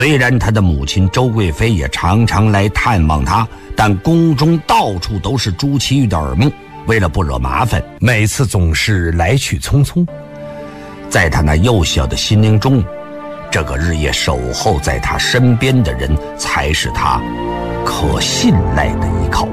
虽然他的母亲周贵妃也常常来探望他，但宫中到处都是朱祁钰的耳目，为了不惹麻烦，每次总是来去匆匆。在他那幼小的心灵中，这个日夜守候在他身边的人才是他可信赖的依靠。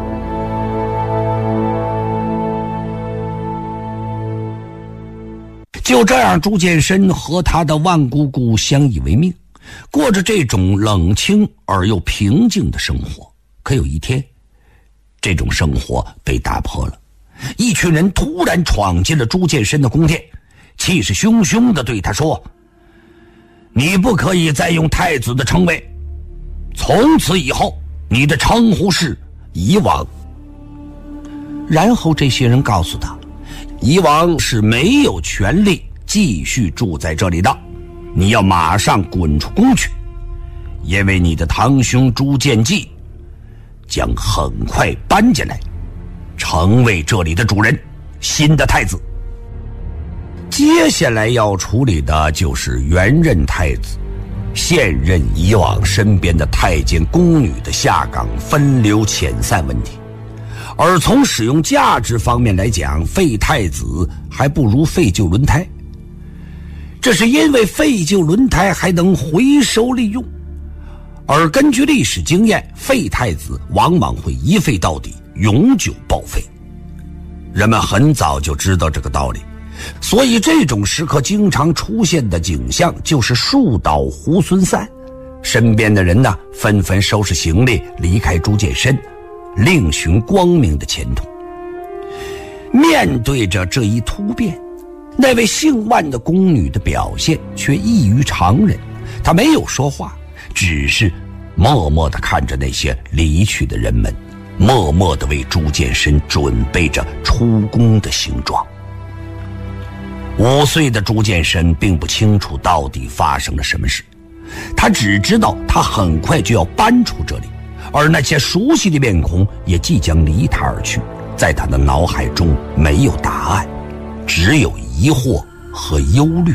就这样，朱见深和他的万姑姑相依为命，过着这种冷清而又平静的生活。可有一天，这种生活被打破了，一群人突然闯进了朱见深的宫殿，气势汹汹地对他说：“你不可以再用太子的称谓，从此以后你的称呼是夷王。”然后这些人告诉他，夷王是没有权利继续住在这里的，你要马上滚出宫去，因为你的堂兄朱见济将很快搬进来，成为这里的主人，新的太子。接下来要处理的就是原任太子、现任夷王身边的太监宫女的下岗分流遣散问题。而从使用价值方面来讲，废太子还不如废旧轮胎。这是因为废旧轮胎还能回收利用，而根据历史经验，废太子往往会一废到底，永久报废。人们很早就知道这个道理，所以这种时刻经常出现的景象就是树倒猢狲散，身边的人呢纷纷收拾行李离开朱见深，另寻光明的前途。面对着这一突变，那位姓万的宫女的表现却异于常人。她没有说话，只是默默地看着那些离去的人们，默默地为朱见深准备着出宫的行装。5岁的朱见深并不清楚到底发生了什么事，他只知道他很快就要搬出这里，而那些熟悉的面孔也即将离他而去。在他的脑海中没有答案，只有疑惑和忧虑。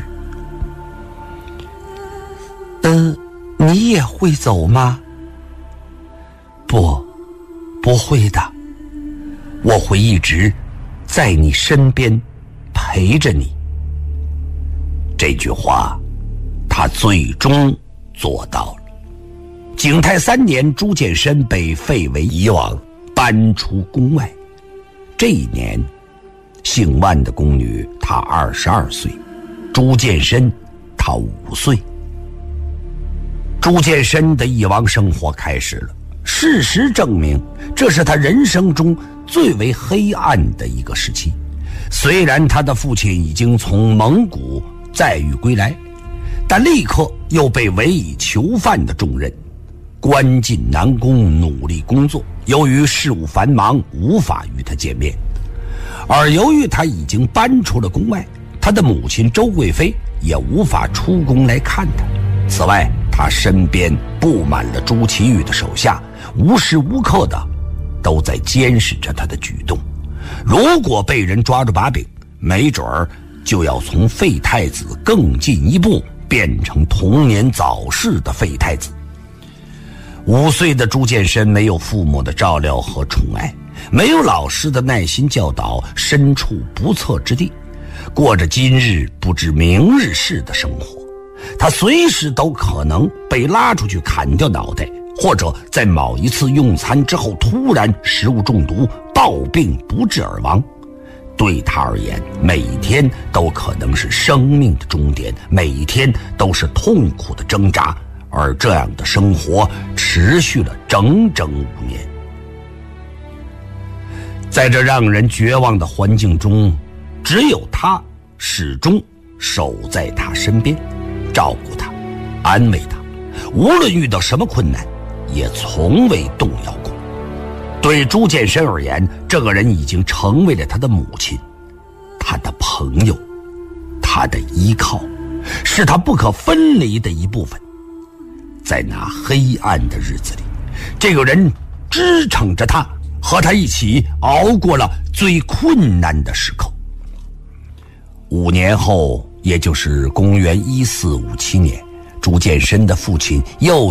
你也会走吗？不会的，我会一直在你身边陪着你。这句话他最终做到了。景泰3年，朱见深被废为夷王，搬出宫外。这一年，姓万的宫女她22岁，朱见深他5岁。朱见深的夷王生活开始了，事实证明，这是他人生中最为黑暗的一个时期。虽然他的父亲已经从蒙古载誉归来，但立刻又被委以囚犯的重任，关进南宫努力工作。由于事务繁忙，无法与他见面。而由于他已经搬出了宫外，他的母亲周贵妃也无法出宫来看他。此外，他身边布满了朱祁钰的手下，无时无刻的都在监视着他的举动。如果被人抓住把柄，没准儿就要从废太子更进一步，变成童年早逝的废太子。5岁的朱见深没有父母的照料和宠爱，没有老师的耐心教导，身处不测之地，过着今日不知明日事的生活。他随时都可能被拉出去砍掉脑袋，或者在某一次用餐之后突然食物中毒，暴病不治而亡。对他而言，每一天都可能是生命的终点，每一天都是痛苦的挣扎，而这样的生活持续了整整5年。在这让人绝望的环境中，只有他始终守在他身边，照顾他，安慰他，无论遇到什么困难，也从未动摇过。对朱见深而言，这个人已经成为了他的母亲，他的朋友，他的依靠，是他不可分离的一部分。在那黑暗的日子里，这个人支撑着他，和他一起熬过了最困难的时刻。5年后，也就是公元1457年， 朱见深的父亲又